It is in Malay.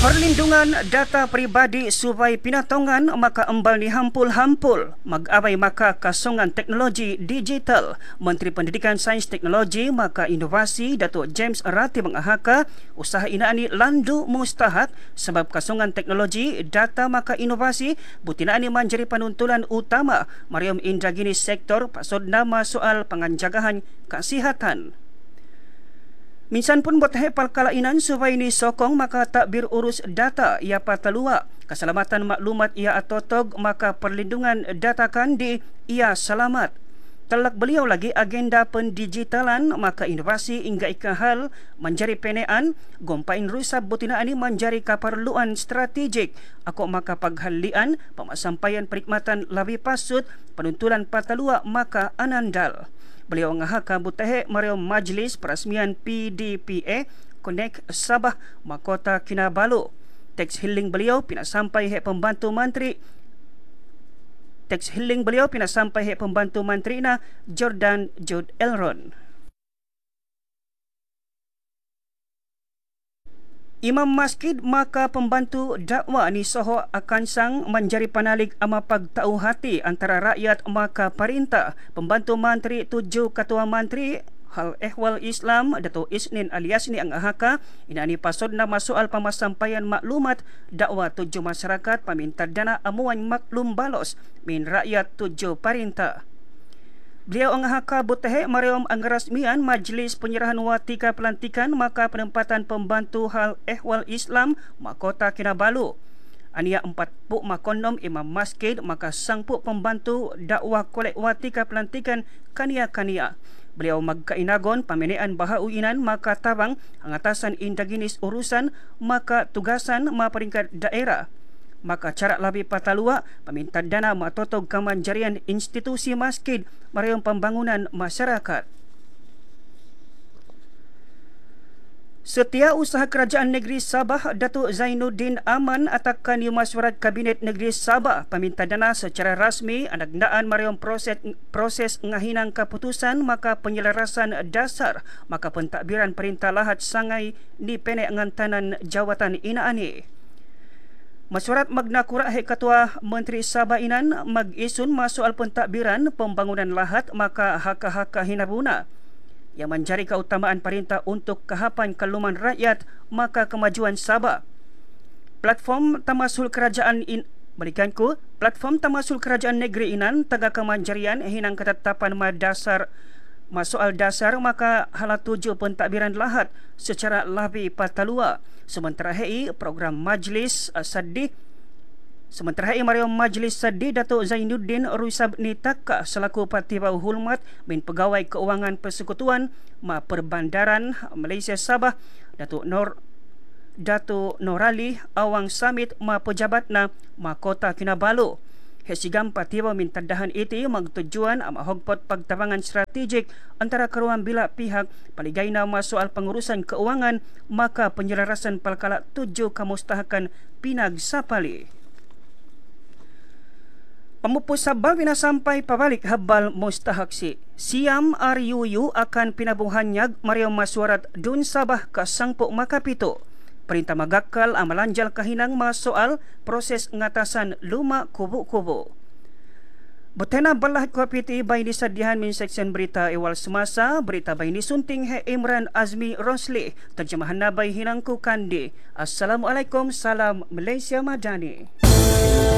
Perlindungan data peribadi subai pinatongan maka embal ni hampul-hampul mag-abay maka kasongan teknologi digital. Menteri Pendidikan Sains Teknologi maka Inovasi Datuk James Ratib mengahaka usaha inaani landu mustahak sebab kasongan teknologi data maka inovasi butinaan ni menjadi penuntulan utama Mariam Indragini sektor pasod nama soal penganjagahan kesihatan. Minsan pun bertahap palkalainan supaya ini sokong maka takbir urus data ia patalua keselamatan maklumat ia atotog maka perlindungan data kandi ia selamat. Telak beliau lagi agenda pendigitalan maka inovasi hingga ikahal menjadi penean gompain rusab butina ini menjadi keperluan strategik ako maka paghalian pemasampaian perkhidmatan lebih pasut penuntulan patalua maka anandal. Beliau ngahaka butahe Mario Majlis Perasmian PDPA Connect Sabah Mahkota Kinabalu. Teks healing beliau pinasampai he pembantu menteri. Teks healing beliau pinasampai he pembantu menteri na Jordan Jude Elron. Imam Masjid maka pembantu dakwa ni soho akan sang menjadi panalig ama pagtau hati antara rakyat maka perintah. Pembantu menteri 7 ketua menteri hal ehwal Islam Datuk Isnin alias ni ang ahaka inani pasod na soal pamasampaian maklumat dakwa 7 masyarakat paminta dana amuan maklum balos min rakyat 7 perintah. Beliau ang haka butahe mariom ang rasmian Majlis Penyerahan Watika Pelantikan maka penempatan pembantu hal ehwal Islam Mahkota Kinabalu. Ania 4 makonom Imam Masjid maka sangpu pembantu dakwah kolek Watika Pelantikan kania-kania. Beliau magkainagon pamenian bahauinan maka tabang ang atasan indaginis urusan maka tugasan maperingkat daerah. Maka cara lebih patalua paminta dana matotog kemanjarian institusi masjid mariong pembangunan masyarakat. Setia Usaha Kerajaan Negeri Sabah Datuk Zainuddin Aman atakan Mesyuarat Kabinet Negeri Sabah paminta dana secara rasmi anagdaan mariong proses ngahinang keputusan maka penyelarasan dasar maka pentadbiran perintah lahat sangai di penek ngantanan jawatan inaani. Mesyuarat magna kurak he Ketua Menteri Sabah inan mag-isun masoal pentadbiran pembangunan lahat maka haka-haka hinabuna yang menjadi keutamaan perintah untuk kehapan keluman rakyat maka kemajuan Sabah. Platform tamasul kerajaan platform tamasul kerajaan negeri inan taga kemanjarian hinang ketetapan dasar masoal dasar maka hala 7 pentadbiran lahat secara lebih patalua. Sementara hei program Majlis Saddi Mariam Majlis Saddi Datuk Zainuddin Rusab Nitaka selaku Patibau Hulmat min Pegawai Keuangan Persekutuan Perbandaran Malaysia Sabah Datuk Norali Awang Samit pejabatna Mahkota Kinabalu. Hesigam Patibau minta dahan iti magtujuan ama hogpot pagtabangan strategik antara keruang bila pihak paligay na soal pengurusan keuangan maka penyelarasan palkala 7 kemustahakan pinagsapali. Pemupus Sabah sampai pabalik habal mustahak Siam RUU akan pinabuhanyag Mariam Mesyuarat Dun Sabah ke sangpuk makapito. Perintah magakal ang malanjal kahinang soal proses ngatasan luma kubo-kubo. Butena balah kopiti bay ni sadihan min seksyen berita ewal semasa berita bay ni sunting he Imran Azmi Rosli terjemahan na bay hinangku kandi. Assalamualaikum, salam Malaysia Madani.